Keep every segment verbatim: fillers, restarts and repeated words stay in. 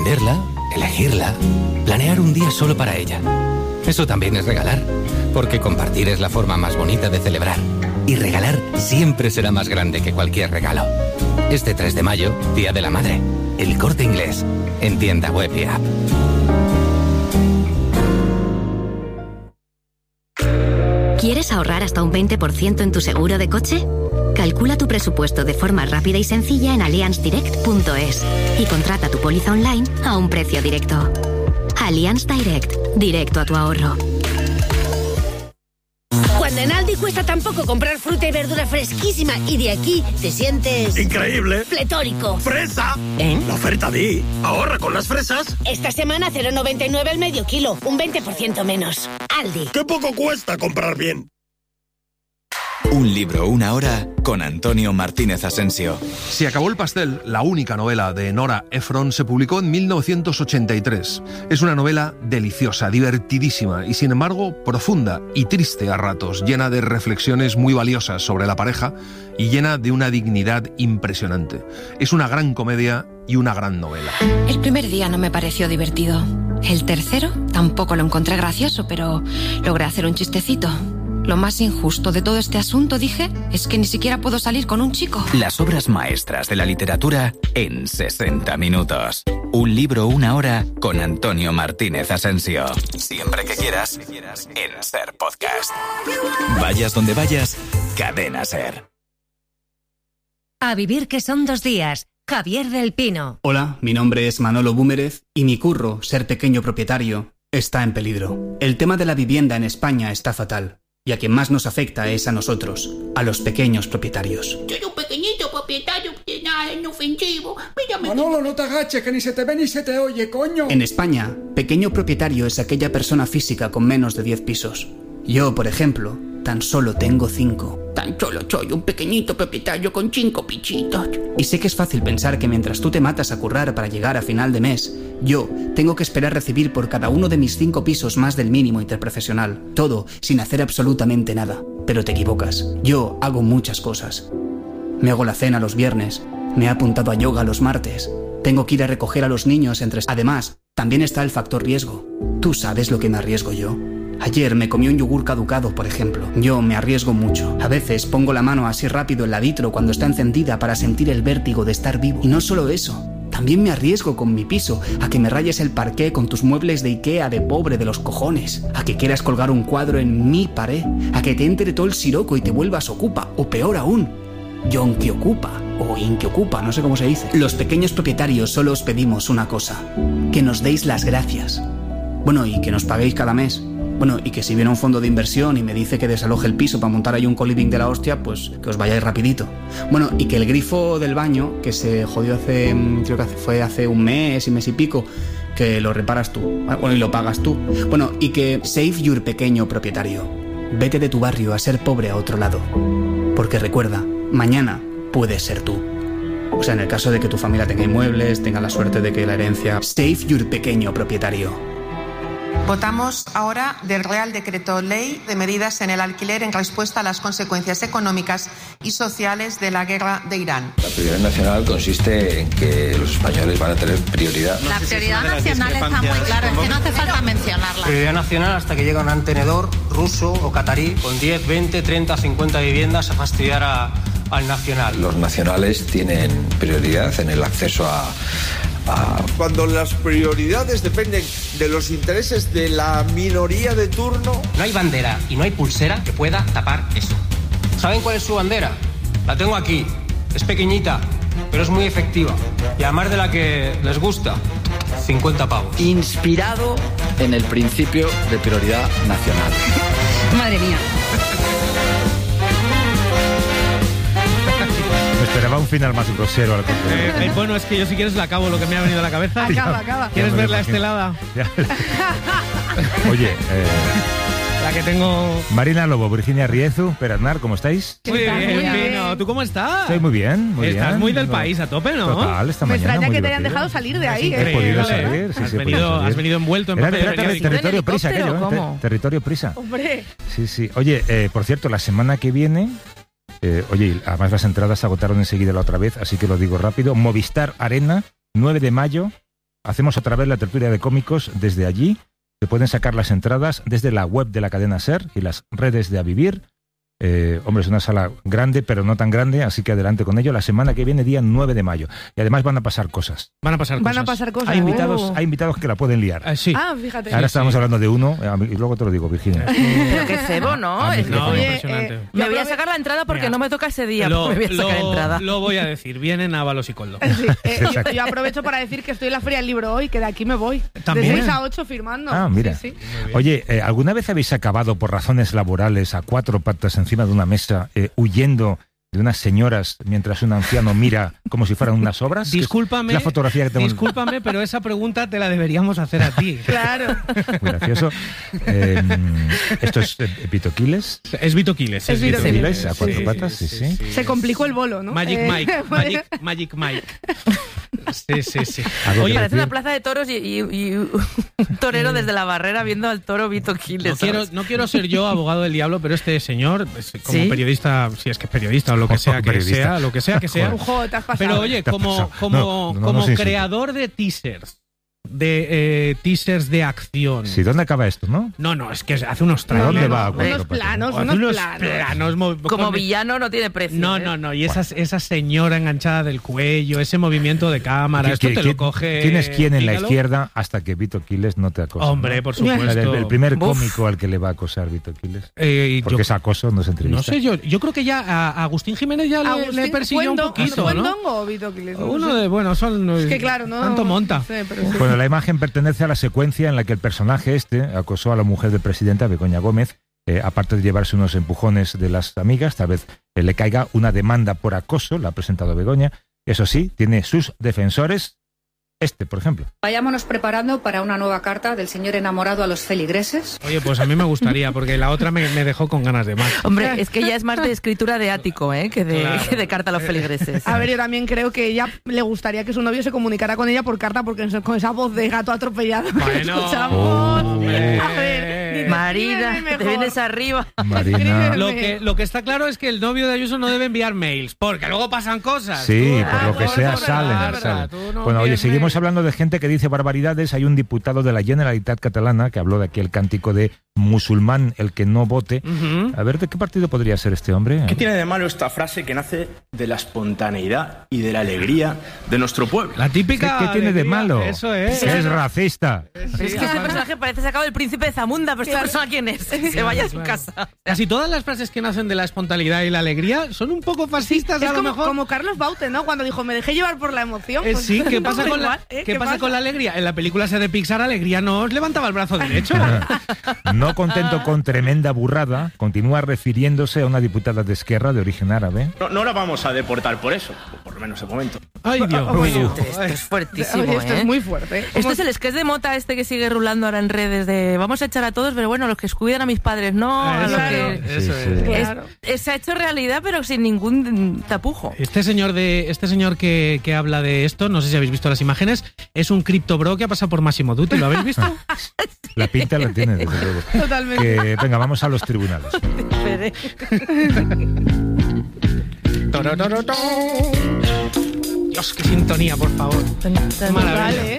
Entenderla, elegirla, planear un día solo para ella. Eso también es regalar, porque compartir es la forma más bonita de celebrar. Y regalar siempre será más grande que cualquier regalo. Este tres de mayo, Día de la Madre. El Corte Inglés. En tienda web y app. ¿Quieres ahorrar hasta un veinte por ciento en tu seguro de coche? Calcula tu presupuesto de forma rápida y sencilla en allianz direct punto es y contrata tu póliza online a un precio directo. Allianz Direct. Directo a tu ahorro. Cuando en Aldi cuesta tan poco comprar fruta y verdura fresquísima y de aquí te sientes... ¡increíble! ¡Pletórico! ¡Fresa! ¿Eh? La oferta Di. Ahorra con las fresas. Esta semana cero coma noventa y nueve el medio kilo, un veinte por ciento menos. Aldi. ¡Qué poco cuesta comprar bien! Un libro, una hora, con Antonio Martínez Asensio. Se acabó el pastel, la única novela de Nora Ephron, se publicó en mil novecientos ochenta y tres. Es una novela deliciosa, divertidísima y sin embargo profunda y triste a ratos, llena de reflexiones muy valiosas sobre la pareja y llena de una dignidad impresionante. Es una gran comedia y una gran novela. El primer día no me pareció divertido. El tercero tampoco lo encontré gracioso, pero logré hacer un chistecito. Lo más injusto de todo este asunto, dije, es que ni siquiera puedo salir con un chico. Las obras maestras de la literatura en sesenta minutos. Un libro, una hora, con Antonio Martínez Asensio. Siempre que quieras, en Ser Podcast. Vayas donde vayas, Cadena Ser. A vivir que son dos días. Javier del Pino. Hola, mi nombre es Manolo Búmerez y mi curro, ser pequeño propietario, está en peligro. El tema de la vivienda en España está fatal. Y a quien más nos afecta es a nosotros, a los pequeños propietarios. Soy un pequeñito propietario que nada es inofensivo. Mírame. Manolo, no te agaches, que ni se te ve ni se te oye, coño. En España, pequeño propietario es aquella persona física con menos de diez pisos. Yo, por ejemplo, tan solo tengo cinco. Tan solo soy un pequeñito propietario con cinco pichitos. Y sé que es fácil pensar que mientras tú te matas a currar para llegar a final de mes, yo tengo que esperar recibir por cada uno de mis cinco pisos más del mínimo interprofesional. Todo sin hacer absolutamente nada. Pero te equivocas. Yo hago muchas cosas. Me hago la cena los viernes. Me he apuntado a yoga los martes. Tengo que ir a recoger a los niños entre... Además, también está el factor riesgo. ¿Tú sabes lo que me arriesgo yo? Ayer me comí un yogur caducado, por ejemplo. Yo me arriesgo mucho. A veces pongo la mano así rápido en la vitro cuando está encendida para sentir el vértigo de estar vivo. Y no solo eso. También me arriesgo con mi piso a que me rayes el parqué con tus muebles de Ikea de pobre de los cojones, a que quieras colgar un cuadro en mi pared, a que te entre todo el siroco y te vuelvas ocupa, o peor aún, yonki ocupa, o inki ocupa, no sé cómo se dice. Los pequeños propietarios solo os pedimos una cosa, que nos deis las gracias. Bueno, y que nos paguéis cada mes. Bueno, y que si viene un fondo de inversión y me dice que desaloje el piso para montar ahí un co-living de la hostia, pues que os vayáis rapidito. Bueno, y que el grifo del baño, que se jodió hace, creo que fue hace un mes y mes y pico, que lo reparas tú. Bueno, y lo pagas tú. Bueno, y que save your pequeño propietario. Vete de tu barrio a ser pobre a otro lado. Porque recuerda, mañana puedes ser tú. O sea, en el caso de que tu familia tenga inmuebles, tenga la suerte de que la herencia... Save your pequeño propietario. Votamos ahora del Real Decreto Ley de medidas en el alquiler en respuesta a las consecuencias económicas y sociales de la guerra de Irán. La prioridad nacional consiste en que los españoles van a tener prioridad. La prioridad nacional está muy clara, es que no hace falta mencionarla. Prioridad nacional hasta que llega un mantenedor ruso o catarí con diez, veinte, treinta, cincuenta viviendas a fastidiar a, al nacional. Los nacionales tienen prioridad en el acceso a... Ah. Cuando las prioridades dependen de los intereses de la minoría de turno... No hay bandera y no hay pulsera que pueda tapar eso. ¿Saben cuál es su bandera? La tengo aquí. Es pequeñita, pero es muy efectiva. Y además de la que les gusta, cincuenta pavos. Inspirado en el principio de prioridad nacional. Madre mía. Esperaba un final más grosero al contrario. Eh, eh, bueno, es que yo si quieres la acabo lo que me ha venido a la cabeza. Acaba, acaba. ¿Quieres ver la estelada? Oye, eh... la que tengo... Marina Lobo, Virginia Riezu, Peraznar, ¿cómo estáis? Muy bien, Pino. ¿Tú cómo estás? Estoy muy bien, muy Estás bien. muy del país a tope, ¿no? Total, esta Me mañana. extraña muy que te divertido. hayan dejado salir de ahí. He ¿eh? podido salir, sí, has, sí, he venido, podido salir. has venido envuelto en Era, papel era ter- periódico. territorio prisa aquello, ¿eh? ¿Cómo? Ter- territorio prisa. Hombre. Sí, sí. Oye, eh, por cierto, la semana que viene... Eh, oye, además las entradas se agotaron enseguida la otra vez, así que lo digo rápido. Movistar Arena, nueve de mayo, hacemos otra vez la tertulia de cómicos desde allí. Se pueden sacar las entradas desde la web de la cadena SER y las redes de A Vivir. Eh, hombre, es una sala grande, pero no tan grande, así que adelante con ello. La semana que viene, día nueve de mayo. Y además van a pasar cosas. Van a pasar Van cosas. a pasar cosas. Hay invitados, Oh. hay invitados que la pueden liar. Eh, sí. Ah, fíjate. Ahora Sí, estábamos sí. hablando de uno, y luego te lo digo, Virginia. Pero qué cebo, ¿no? A mí Es me que- No, Oye, impresionante. eh, Me voy a sacar la entrada porque Mira, no me toca ese día. Lo, me voy a sacar lo- entrada. lo voy a decir. Vienen Ábalos y Coldo. Sí, eh, yo, yo aprovecho para decir que estoy en la Feria del Libro hoy, que de aquí me voy. ¿También? De seis a ocho firmando. Ah, mira. Sí, sí. Oye, eh, ¿alguna vez habéis acabado por razones laborales a cuatro patas encima de una mesa, eh, huyendo de unas señoras mientras un anciano mira como si fueran unas obras? Discúlpame, Es la fotografía que tengo. discúlpame, pero esa pregunta te la deberíamos hacer a ti. Claro. Muy gracioso. Eh, esto es eh, Vito Quiles. Es Vito Quiles. Es Vito Vito Quiles. Quiles, a cuatro Sí, patas, sí, sí, sí. Se complicó el bolo, ¿no? Magic Eh, Mike. bueno. Magic, Magic Mike. Sí, sí, sí. Algo Oye, que Parece decir. una plaza de toros y, y- y un torero desde la barrera viendo al toro Vito Quiles. no quiero, ¿sabes? no quiero ser yo abogado del diablo, pero este señor, pues, como ¿Sí? periodista, si es que es periodista o lo que sea que Periodista. sea, lo que sea que sea. Ojo, te has pasado. Pero oye, Te has como, pasado. como, No, no, no como se insulte. creador de teasers, de eh, teasers de acción. Sí, ¿dónde acaba esto, no? No, no, es que hace unos ¿A trailers. dónde va? a Unos cuatro patas? planos, Hace unos unos planos. planos mo- Como con- villano no tiene precio. No, ¿eh? no, no. Y esa, esa señora enganchada del cuello, ese movimiento de cámara, ¿Qui- esto qui- te qui- lo coge. ¿Quién es quién en la Dígalo. izquierda hasta que Vito Quiles no te acosa? Hombre, ¿no? por supuesto. El, el primer Uf. cómico al que le va a acosar Vito Quiles. Eh, y Porque yo- es acoso, no es entrevista. No sé, yo, yo creo que ya a a Agustín Jiménez ya le, Agustín, le persiguió un ¿Cuendón- poquito, ¿no? ¿Cuendongo o Vito Quiles? No Uno sé. de, bueno, son. Es que claro, no. Tanto monta. no sé, pero sí. Bueno, la imagen pertenece a la secuencia en la que el personaje este acosó a la mujer del presidente, a Begoña Gómez, eh, aparte de llevarse unos empujones de las amigas, tal vez eh, le caiga una demanda por acoso, la ha presentado Begoña. Eso sí, tiene sus defensores, este, por ejemplo. Vayámonos preparando para una nueva carta del señor enamorado a los feligreses. Oye, pues a mí me gustaría, porque la otra me, me dejó con ganas de más. Hombre, es que ya es más de escritura de ático, ¿eh? Que de, Claro. que de carta a los feligreses. A ver, yo también creo que ella le gustaría que su novio se comunicara con ella por carta, porque con esa voz de gato atropellado que Bueno, escuchamos. hombre. A ver, dice, Marina, escríbeme te mejor. vienes arriba. Marina. Lo que, lo que está claro es que el novio de Ayuso no debe enviar mails, porque luego pasan cosas. Sí, Tú- por lo que Ah, sea eso es salen. verdad, salen. tú no Bueno, oye, envíes seguimos mails. hablando de gente que dice barbaridades. Hay un diputado de la Generalitat catalana que habló de aquí el cántico de musulmán, el que no vote. Ujú. A ver, ¿de qué partido podría ser este hombre? ¿Qué tiene de malo esta frase que nace de la espontaneidad y de la alegría de nuestro pueblo? La típica. ¿Qué tiene de alegría, malo? Eso es. Que es racista. Pero es que este aparte- personaje parece sacado del príncipe de Zamunda, pero esta persona quién es. Se vaya a su claro. casa. Casi todas las frases que nacen de la espontaneidad y la alegría son un poco fascistas, Es a lo como, mejor. como Carlos Baute, ¿no? Cuando dijo, me dejé llevar por la emoción. Eh, Pues, sí, ¿qué pasa, con la, igual, ¿eh? ¿qué pasa con la alegría? En la película esa de Pixar, alegría no os levantaba el brazo derecho. No contento con tremenda burrada, continúa refiriéndose a una diputada de Esquerra de origen árabe. No, no la vamos a deportar por eso, o por lo menos de momento. Ay, Dios Oye, mío. Esto es fuertísimo, Oye, esto ¿eh? es muy fuerte. ¿eh? Esto es el sketch de Mota este que sigue rulando ahora en redes de vamos a echar a todos, pero bueno, los que cuidan a mis padres no, a los Eso que... es, eso Sí, es. sí. Es- Claro. es- se ha hecho realidad, pero sin ningún tapujo. Este señor de este señor que, que habla de esto, no sé si habéis visto las imágenes, es un criptobro que ha pasado por Massimo Dutti, ¿lo habéis visto? La pinta la tiene, desde luego. Totalmente. Que, venga, vamos a los tribunales. Dios, qué sintonía, por favor. Maravilla. Vale, ¿eh?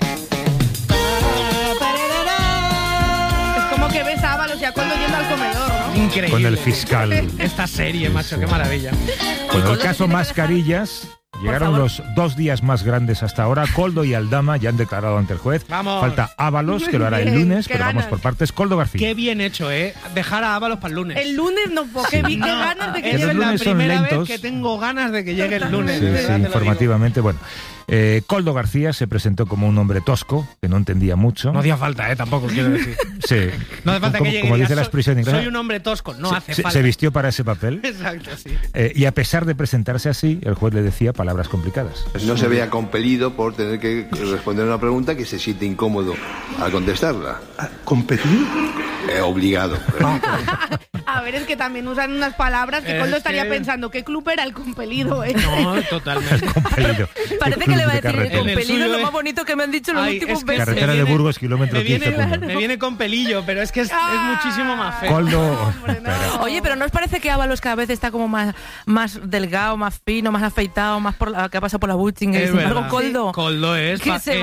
Es como que ves a Ábalos y a Coldo yendo al comedor, ¿no? Increíble. Con el fiscal. Esta serie, macho, qué maravilla. Con el caso Mascarillas, llegaron los dos días más grandes hasta ahora. Coldo y Aldama ya han declarado ante el juez. Vamos. Falta Ábalos, que lo hará el Bien, lunes, qué pero vamos ganas. por partes. Coldo García. Qué bien hecho, ¿eh? Dejar a Ábalos para el lunes. El lunes no, porque vi que ganas de que Es los llegue la lunes son primera lentos. vez que tengo ganas de que llegue el lunes. Sí, de sí, verdad te lo informativamente. Bueno, eh, Coldo García se presentó como un hombre tosco, que no entendía mucho. digo. No hacía falta, ¿eh? Tampoco quiero decir. Sí. No hace falta como, que llegue como y dice diga, la expresión inglesa. soy un hombre tosco. No se, hace se- falta. se vistió para ese papel. Exacto, sí. Eh, y a pesar de presentarse así, el juez le decía palabras complicadas. No se vea compelido por tener que responder una pregunta que se siente incómodo al contestarla. ¿Competido? Eh, obligado. A ver, es que también usan unas palabras que Es Coldo estaría que- pensando, ¿qué club era el compelido, eh? No, totalmente. Compelido. Parece El que le club va a de decir carretera. con En el pelido suyo lo es- más bonito que me han dicho en los Ay, últimos es que meses. Carretera me de viene- Burgos, kilómetro me viene, quince punto. me viene con pelillo, pero es que es, es muchísimo más feo. Coldo. Oye, pero ¿no os parece que Ábalos cada vez está como más, más delgado, más fino, más afeitado, más por la, que ha pasado por la butching? Es Sin embargo, verdad. Coldo, Coldo es, que fa- se es- va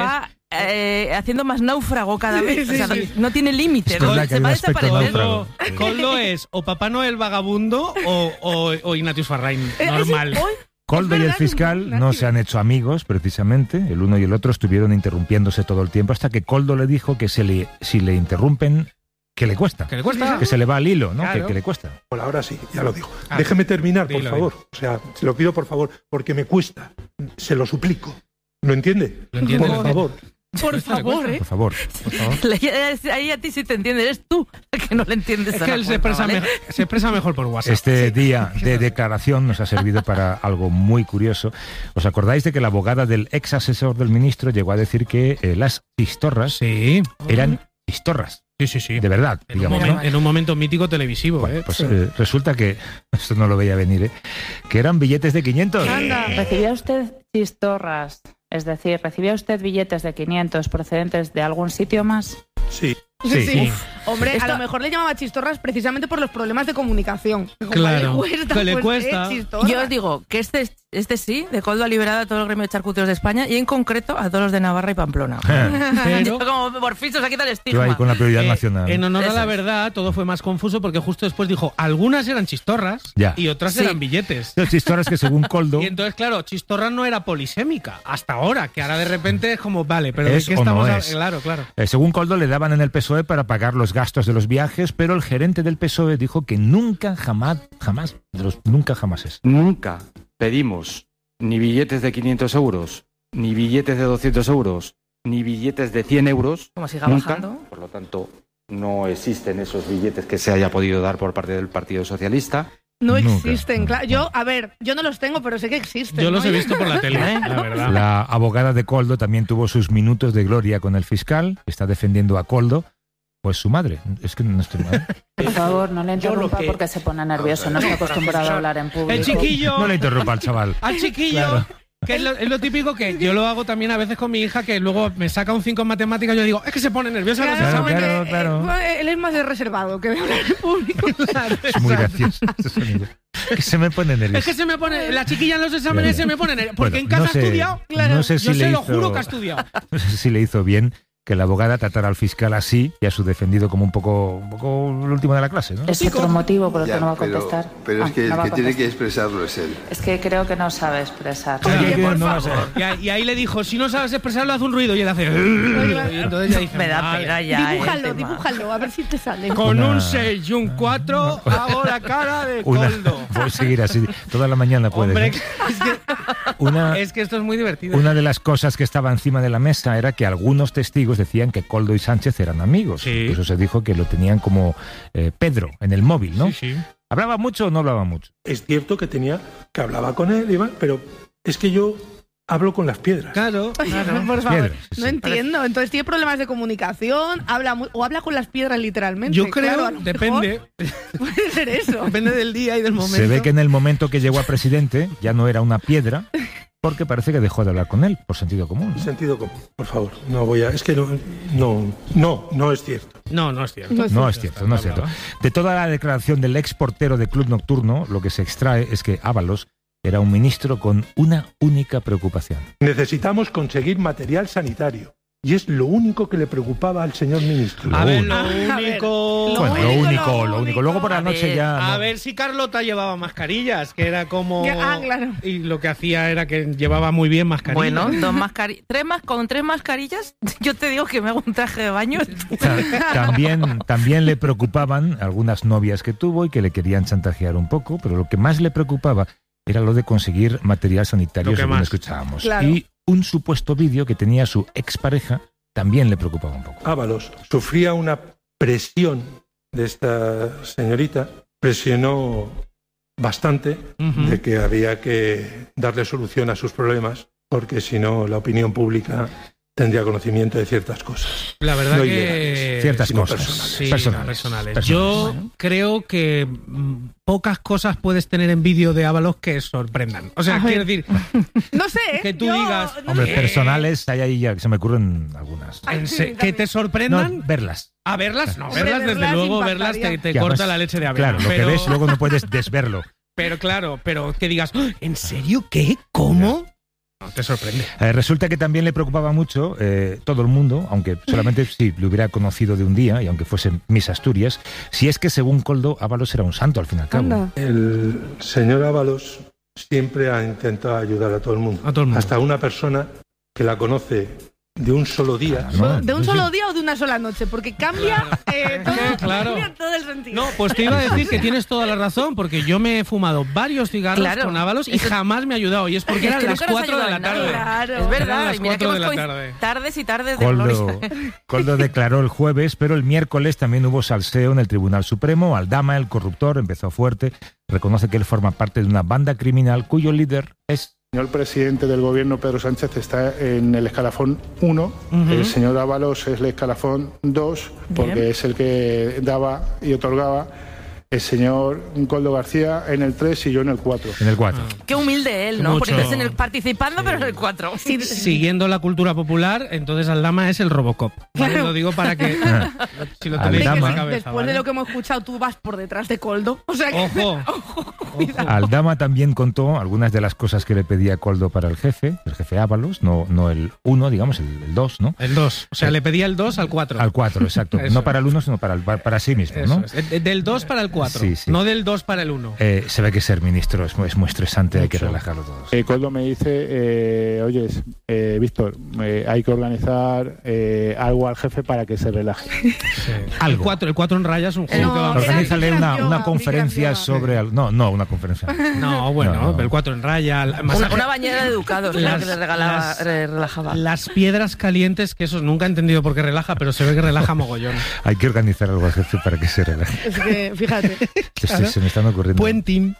eh, haciendo más náufrago cada vez. Sí, sí, o sea, sí. No, no tiene límite. Es ¿no? verdad que Se hay va a un aspecto desaparecer. náufrago. Coldo, Coldo es o Papá Noel vagabundo o, o, o Ignatius Farrain normal. Eh, sí, Coldo y el fiscal no se han hecho amigos, precisamente. El uno y el otro estuvieron interrumpiéndose todo el tiempo hasta que Coldo le dijo que se le, si le interrumpen, que le cuesta. Que le cuesta. Que se le va al hilo, ¿no? Claro. Que, que le cuesta. Bueno, ahora sí, ya lo digo. Ah, Déjeme terminar, por dilo, favor. O sea, se lo pido por favor, porque me cuesta. Se lo suplico. ¿Lo entiende? Lo entiende, Por lo favor. Por favor, ¿eh? Por favor. Por favor. Ahí a ti sí te entiende, eres tú que no le entiendes Es a que la él se cuenta, expresa, ¿vale? mejor, se expresa mejor por WhatsApp. Este día de declaración nos ha servido para algo muy curioso. ¿Os acordáis de que la abogada del ex asesor del ministro llegó a decir que eh, las chistorras Sí. eran chistorras? Sí, sí, sí. De verdad, En un, digamos, momen- ¿no? en un momento mítico televisivo, Bueno, ¿eh? pues eh, resulta que, esto no lo veía venir, ¿eh? que eran billetes de quinientos. Anda. ¿Recibía usted chistorras? Es decir, ¿recibía usted billetes de quinientos procedentes de algún sitio más? Sí. Sí, sí. Uf. Hombre, Esto- a lo mejor le llamaba chistorras precisamente por los problemas de comunicación. Como Claro, le cuesta, que le pues, cuesta. eh, chistorras. Yo os digo que este, este sí, de Coldo ha liberado a todo el gremio de charcuteros de España y en concreto a todos los de Navarra y Pamplona. Pero, Como por fin se quita el Yo estigma. ahí con la prioridad eh, nacional. en honor a Eso la es. verdad, todo fue más confuso porque justo después dijo, algunas eran chistorras Ya. y otras Sí. eran billetes. Los chistorras que según Coldo Y entonces, claro, chistorra no era polisémica hasta ahora, que ahora de repente es como, vale, pero Es ¿de qué o no estamos? a- es. Claro, claro. Eh, según Coldo, le daban en el P S O E para pagar los gastos de los viajes, pero el gerente del P S O E dijo que nunca, jamás, jamás, de los nunca jamás es. Nunca pedimos ni billetes de quinientos euros, ni billetes de doscientos euros, ni billetes de cien euros. Como siga Nunca. bajando. Por lo tanto, no existen esos billetes que se haya podido dar por parte del Partido Socialista. No Nunca. existen, claro. Yo, a ver, yo no los tengo, pero sé que existen. Yo los ¿no? he visto por la tele, ¿Eh? la verdad. La abogada de Coldo también tuvo sus minutos de gloria con el fiscal, que está defendiendo a Coldo, pues su madre. Es que no estoy mal. Por favor, no le interrumpa que- porque se pone nervioso, no está acostumbrado a hablar en público. El chiquillo, No le interrumpa al chaval. al chiquillo, Claro. que es lo, es lo típico que yo lo hago también a veces con mi hija, que luego me saca un cinco en matemáticas y yo digo, es que se pone nerviosa. Claro, no sé, Claro, porque, claro, eh, claro. eh, él es más reservado que de hablar en público. Es muy gracioso este sonido. Que se me pone nervioso. Es que se me pone, la chiquilla en los exámenes Claro. se me pone nerviosa. Porque Bueno, en casa no ha sé- estudiado. no sé si yo le se lo hizo- juro que ha estudiado. No sé si le hizo bien que la abogada tratara al fiscal así y a su defendido como un poco, un poco el último de la clase, ¿no? Es otro motivo por el Ya, que no va a pero, contestar. pero es Ah, que el no va que a tiene que contestar. expresarlo es él. Es que creo que no sabe expresar. Oye, que por no va a favor. Y, ahí- y ahí le dijo, si no sabes expresarlo, haz un ruido. Y él hace... Y entonces ya dice, Me da vale. pena ya. Dibújalo, el tema. dibújalo, a ver si te sale. Con Una- un seis y un cuatro hago la cara de Una, Coldo. voy a seguir así. Toda la mañana puedes. Hombre, ¿no? es que, Una, es que esto es muy divertido. una de las cosas que estaba encima de la mesa era que algunos testigos decían que Coldo y Sánchez eran amigos. Sí. Incluso se dijo que lo tenían como eh, Pedro en el móvil, ¿no? Sí, sí. ¿Hablaba mucho o no hablaba mucho? Es cierto que tenía, que hablaba con él, Iván, pero es que yo hablo con las piedras. Claro, claro. Por favor, Piedras, sí, no sí. entiendo. Entonces tiene problemas de comunicación, habla mu- o habla con las piedras literalmente. Yo creo, Claro, a lo depende. mejor Puede ser eso. Depende del día y del momento. Se ve que en el momento que llegó a presidente ya no era una piedra, porque parece que dejó de hablar con él, por sentido común. ¿no? Sentido común, por favor. No voy a. Es que no. No, no, no es cierto. No, no es cierto. No es No es cierto, no es cierto. De toda la declaración del ex portero de Club Nocturno, lo que se extrae es que Ábalos era un ministro con una única preocupación. Necesitamos conseguir material sanitario. Y es lo único que le preocupaba al señor ministro. A ver, lo A ver, único... Bueno, lo único, único, lo lo único. Luego por la A noche ver, ya... A no. ver si Carlota llevaba mascarillas, que era como... Que- ah, claro. Y lo que hacía era que llevaba muy bien mascarillas. Bueno, dos mascarillas. Tres más con tres mascarillas, yo te digo que me hago un traje de baño. Ta- También, también le preocupaban algunas novias que tuvo y que le querían chantajear un poco, pero lo que más le preocupaba era lo de conseguir material sanitario, Lo que según más. escuchábamos. Claro. Y un supuesto vídeo que tenía su expareja también le preocupaba un poco. Ábalos sufría una presión de esta señorita, presionó bastante Ujú. de que había que darle solución a sus problemas, porque si no la opinión pública tendría conocimiento de ciertas cosas. La verdad No que... ilegales, Ciertas sino cosas. personales. Sí, Personales. personales. Personales. Yo Bueno. creo que mm, pocas cosas puedes tener en vídeo de Ábalos que sorprendan. O sea, A quiero ver. decir, No sé. que tú yo- digas, no Hombre, sé. personales, hay ahí ya que se me ocurren algunas. Ay, en sí, se- también. que te sorprendan. No, verlas. A verlas, no, Hombre, verlas, desde verlas luego, verlas te, impactaría. te Ya, corta pues, la leche de avena. Claro, lo pero, que ves luego no puedes desverlo. pero claro, pero que digas, ¡Ah! ¿en serio qué? ¿Cómo? No, te sorprende. Eh, resulta que también le preocupaba mucho eh, todo el mundo, aunque solamente sí lo hubiera conocido de un día, y aunque fuese Miss Asturias, si es que según Koldo, Ábalos era un santo al fin y al cabo. Anda. El señor Ábalos siempre ha intentado ayudar a todo el mundo. A todo el mundo. Hasta una persona que la conoce de un solo día. No, ¿De un sí, solo sí. día o de una sola noche? Porque cambia, eh, todo, Claro. cambia todo el sentido. No, pues te iba a decir que tienes toda la razón, porque yo me he fumado varios cigarros Claro. con Ábalos y Eso- jamás me ha ayudado. Y es porque Es eran que las nunca nos cuatro de la ayuda en tarde. nada. Claro. Es Eran verdad, las y mira que cuatro de hemos la coinc- tarde. tardes y tardes de Koldo, gloria. Koldo declaró el jueves, pero el miércoles también hubo salseo en el Tribunal Supremo. Aldama, el corruptor, empezó fuerte. Reconoce que él forma parte de una banda criminal cuyo líder es... El señor presidente del gobierno, Pedro Sánchez, está en el escalafón uno. Ujú. El señor Ábalos es el escalafón dos, porque Bien. es el que daba y otorgaba. El señor Koldo García en el tres y yo en el cuatro. En el cuatro. Qué humilde él, ¿no? Mucho. Porque estás en el, participando, pero en el cuatro. Siguiendo la cultura popular, entonces Aldama es el Robocop. ¿Vale? Lo digo para que si lo tenéis en Aldama. la cabeza. Después ¿vale? de lo que hemos escuchado, tú vas por detrás de Koldo. O sea que... Ojo. Aldama también contó algunas de las cosas que le pedía Koldo para el jefe, el jefe Ábalos, no, no el uno, digamos, el, el dos, ¿no? El dos. O sea, le pedía el dos al cuatro. Al cuatro, exacto. Eso No para el uno, sino para, el, para sí mismo, Eso ¿no? es. De- Del dos para el cuatro. Sí, sí. No del dos para el uno. Eh, se ve que ser ministro es muy, es muy estresante, hay que Mucho. relajarlo todos. Eh, Koldo me dice, eh, oye, eh, Víctor, eh, hay que organizar eh, algo al jefe para que se relaje. El Algo. cuatro, el cuatro en raya es un juego No, que va era Organízale una, Microbioma, una conferencia Microbioma. sobre... al- No, no, una conferencia. No, bueno, No, no. el cuatro en raya. el Una, masaje- una bañera de educados era Las- que le regalaba, las- le relajaba. Las piedras calientes, que eso nunca he entendido por qué relaja, pero se ve que relaja mogollón. Hay que organizar algo al jefe para que se relaje. Es que, fíjate. Se- se, se me están ocurriendo. Buen team.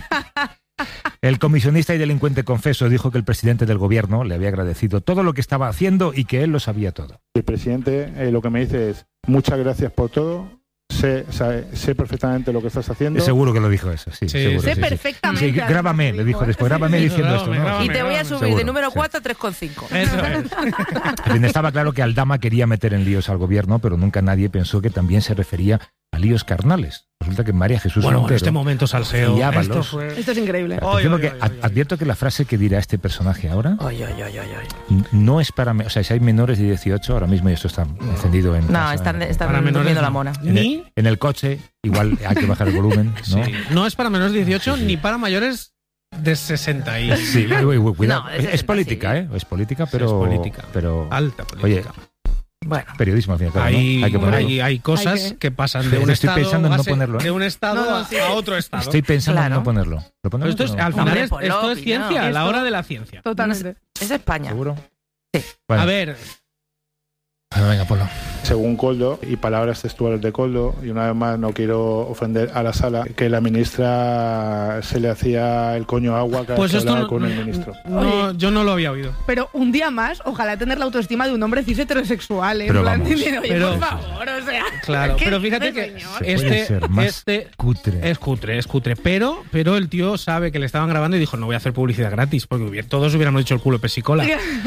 El comisionista y delincuente confeso dijo que el presidente del gobierno le había agradecido todo lo que estaba haciendo y que él lo sabía todo. El presidente eh, lo que me dice es, muchas gracias por todo, sé, sabe- sé perfectamente lo que estás haciendo. Seguro que lo dijo eso, sí. Sí, seguro, Sé sí, sí. perfectamente. Sí, grábame, le dijo después, grábame Sí, diciendo grábame, esto, ¿no? grábame. Y te voy a subir Seguro, Eh, de número sí. cuatro a tres coma cinco. Eso es. En fin, estaba claro que Aldama quería meter en líos al gobierno, pero nunca nadie pensó que también se refería a líos carnales. Resulta que María Jesús Bueno, en Montero este momento salseo. y Ábalos... Esto fue... Esto es increíble. Atención, Oy, oy, porque oy, oy, ad- oy. advierto que la frase que dirá este personaje ahora Ay, ay, ay, ay, ay. n- no es para... me- O sea, si hay menores de dieciocho, ahora mismo, y esto está encendido en... No, casa, están, en- están Para menores durmiendo no. la mona. en, Ni... el, en el coche, igual hay que bajar el volumen, ¿no? Sí. No es para menores de dieciocho Sí, sí. ni para mayores de sesenta y... Sí, uy, uy, cuidado. No, de es, es sesenta, política, sí. ¿eh? Es política, Sí, pero... es política. pero Alta Oye, política. Bueno, periodismo, al fin y al cabo, ¿no? Hay, Hay que ponerlo. hay, hay cosas Hay que- que pasan de un Estoy estado, pensando en no base- ponerlo, ¿eh? de un estado No, no, a- sí. a otro estado. Estoy pensando en Claro. no ponerlo. ¿Lo Pero ponemos esto es, o no? al final Hombre, es, ponlo, esto es Piñao. ciencia, a la Esto- hora de la ciencia. Totalmente. es España. ¿Seguro? Sí. Bueno, A ver, bueno, venga, Polo. Según Koldo, y palabras textuales de Koldo, y una vez más no quiero ofender a la sala, que la ministra se le hacía el coño agua cada pues vez que esto hablaba no, con el ministro. no, yo no lo había oído. Pero un día más, ojalá tener la autoestima de un hombre cis heterosexual. ¿eh? Pero En plan, vamos. diciendo, oye, Pero- por favor, o sea. Claro, ¿qué pero fíjate dice, que señor? Se puede este, ser más este cutre. es cutre, es cutre. Pero, pero el tío sabe que le estaban grabando y dijo, no voy a hacer publicidad gratis, porque hubiera- todos hubiéramos dicho el culo de pesicola,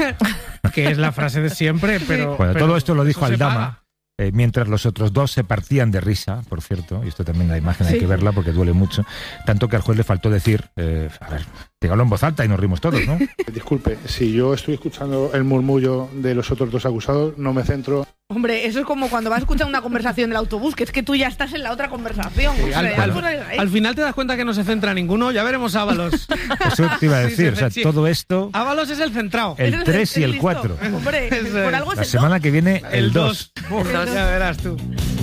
que es la frase de siempre, pero... Bueno, pero todo esto lo dijo eso se Aldama, paga. eh, mientras los otros dos se partían de risa, por cierto, y esto también la imagen hay Sí. que verla porque duele mucho, tanto que al juez le faltó decir, eh, a ver, dígalo en voz alta y nos rimos todos, ¿no? Disculpe, si yo estoy escuchando el murmullo de los otros dos acusados, no me centro. Hombre, eso es como cuando vas a escuchar una conversación del autobús, que es que tú ya estás en la otra conversación. o sea, Al, al- por ahí. al final te das cuenta que no se centra ninguno, ya veremos a Ábalos. Eso te iba a Sí, decir, sí, o sea, sí. todo esto, Ábalos es el centrado. el Es tres y el listo. cuatro. Hombre, Eso por es. algo es La el semana que viene, el El dos. dos. Ya verás tú.